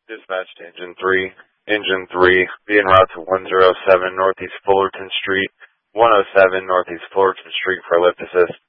Dispatch to Engine 3. Engine 3, be en route to 107 Northeast Fullerton Street, 107 Northeast Fullerton Street for lift assist.